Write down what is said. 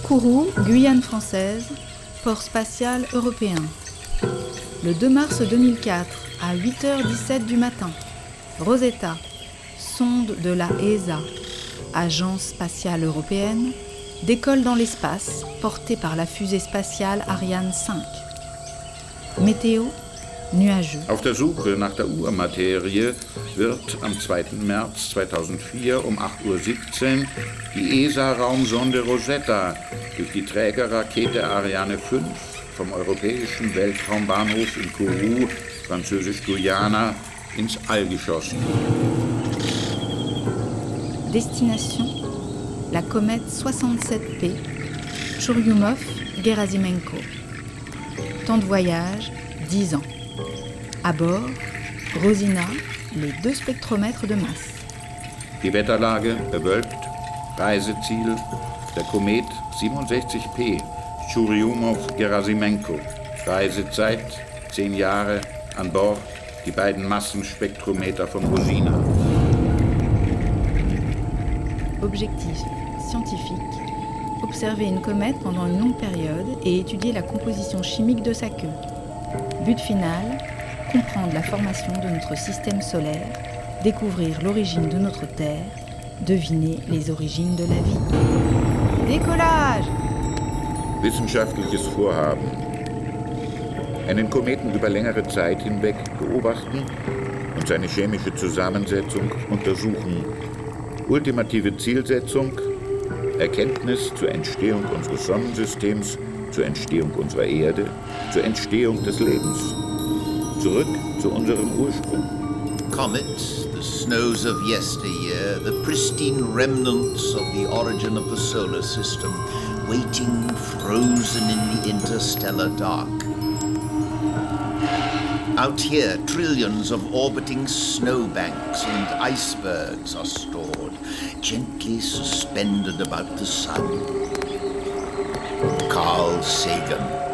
Kourou, Guyane française, port spatial européen. Le 2 mars 2004, à 8h17 du matin, Rosetta, sonde de la ESA, Agence spatiale européenne, décolle dans l'espace, portée par la fusée spatiale Ariane 5. Météo, nuageux. Auf der Suche nach der Urmaterie wird am 2. März 2004 um 8:17 Uhr die ESA-Raumsonde Rosetta durch die Trägerrakete Ariane 5 vom europäischen Weltraumbahnhof in Kourou, französisch-Guyana, ins All geschossen. Destination, la comète 67P, Churyumov-Gerasimenko. Temps de voyage, 10 ans. À bord, Rosina, les 2 spectromètres de masse. Die Wetterlage bewölkt, Reiseziel, der Komet 67P, Churyumov-Gerasimenko. Reisezeit 10 Jahre, an Bord die beiden Massenspektrometer von Rosina. Objectif scientifique, observer une comète pendant une longue période et étudier la composition chimique de sa queue. But final, comprendre la formation de notre système solaire, découvrir l'origine de notre Terre, deviner les origines de la vie. Décollage! Wissenschaftliches Vorhaben. Einen Kometen über längere Zeit hinweg beobachten und seine chemische Zusammensetzung untersuchen. Ultimative Zielsetzung: Erkenntnis zur Entstehung unseres Sonnensystems, zur Entstehung unserer Erde, zur Entstehung des Lebens. Zurück zu unserem Ursprung. Comets, the snows of yesteryear, the pristine remnants of the origin of the solar system, waiting frozen in the interstellar dark. Out here, trillions of orbiting snowbanks and icebergs are stored, gently suspended about the sun. Carl Sagan.